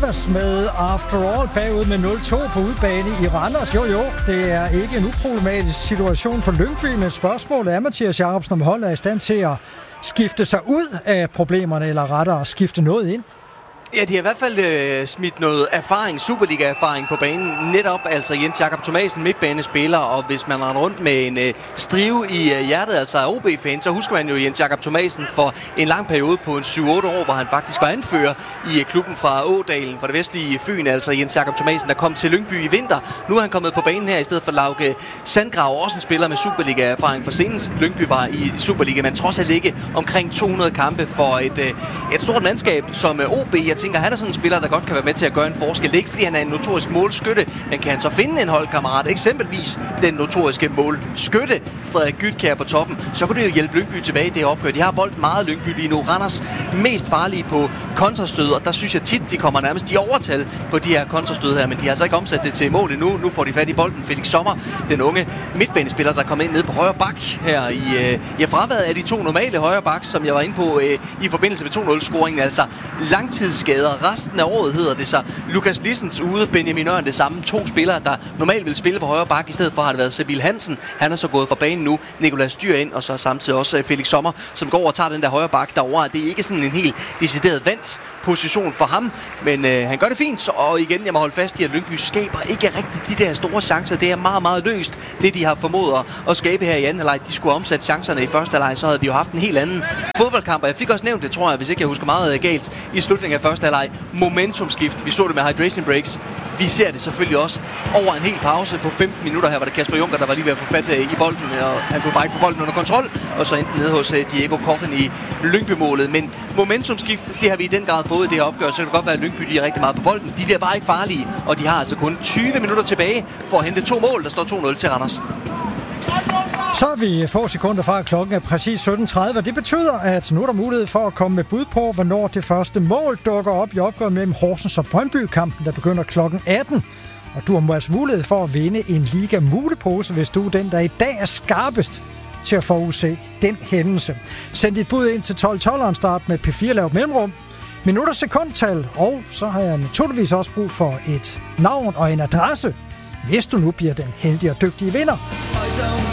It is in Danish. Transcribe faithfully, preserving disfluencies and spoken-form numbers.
Rivers med After All bagud med nul to på udebane i Randers. Jo jo, det er ikke en uproblematisk situation for Lyngby, men spørgsmålet er, Mathias Jacobsen, om holdet er i stand til at skifte sig ud af problemerne, eller rettere skifte noget ind. Ja, de har i hvert fald øh, smidt noget erfaring, Superliga-erfaring på banen. Netop altså Jens Jakob Thomasen, midtbanespiller, og hvis man render rundt med en øh, strive i øh, hjertet, altså O B-fan, så husker man jo Jens Jakob Thomasen for en lang periode på en syv otte år, hvor han faktisk var anfører i øh, klubben fra Ådalen, fra det vestlige Fyn, altså Jens Jakob Thomasen, der kom til Lyngby i vinter. Nu er han kommet på banen her i stedet for Lauke Sandgrav, også en spiller med Superliga-erfaring, for senest Lyngby var i Superliga, men trods alt ikke omkring to hundrede kampe for et, øh, et stort mandskab som øh, O B. Jeg tænker, han er sådan en spiller, der godt kan være med til at gøre en forskel. Det er ikke, fordi han er en notorisk målskytte, men kan han så finde en holdkammerat, eksempelvis den notoriske målskytte Frederik Gytkjær på toppen, så kunne det jo hjælpe Lyngby tilbage i det opgør. De har bolden meget Lyngby lige nu. Randers mest farlige på kontrastød, og der synes jeg tit, de kommer nærmest i overtal på de her kontrastød her, men de har altså ikke omsat det til mål endnu. Nu får de fat i bolden. Felix Sommer, den unge midtbanespiller, der kommer ind nede på højre bak her i øh, ja, fraværet af de to normale højre baks, som jeg var inde på øh, i forbindelse med to nul-scoringen, altså langtidsskader. Resten af året hedder det så Lukas Lissens ude, Benjamin Ørn det samme. To spillere, der normalt vil spille på højre bak. I stedet for har det været Sebil Hansen. Han er så gået fra banen nu. Nicolas Dyr ind, og så samtidig også Felix Sommer, som går og tager den der højre bak derovre. Det er ikke sådan en helt decideret vandt position for ham, men øh, han gør det fint. Og igen, jeg må holde fast i, at Lyngby skaber ikke rigtig de der store chancer. Det er meget, meget løst, det de har formået at skabe her i anden halvleg. De skulle omsætte chancerne i første halvleg, så havde vi jo haft en helt anden fodboldkamp. Jeg fik også nævnt det, tror jeg, hvis ikke jeg husker meget galt, i slutningen af første halvleg. Momentumskift. Vi så det med hydration breaks. Vi ser det selvfølgelig også over en hel pause på femten minutter. Her var det Kasper Junker, der var lige ved at få fat i bolden, og han kunne bare ikke få bolden under kontrol, og så endte nede hos Diego Kochen i Lyngby-målet. Men momentumskift, det har vi i den grad fået i det her opgør, så det kan godt være, at Lyngby de er rigtig meget på bolden. De bliver bare ikke farlige, og de har altså kun tyve minutter tilbage for at hente to mål. Der står to nul til Randers. Så er vi få sekunder fra, klokken er præcis sytten tredive, og det betyder, at nu er der mulighed for at komme med bud på, hvornår det første mål dukker op i opgøret mellem Horsens og Brøndby-kampen, der begynder klokken atten. Og du har altså mulighed for at vinde en Liga Mulepose, hvis du er den, der i dag er skarpest til at forudse den hændelse. Send dit bud ind til tolv tolv start med P fire lavt mellemrum, minutter sekundtal, og så har jeg naturligvis også brug for et navn og en adresse, hvis du nu bliver den heldige og dygtige vinder.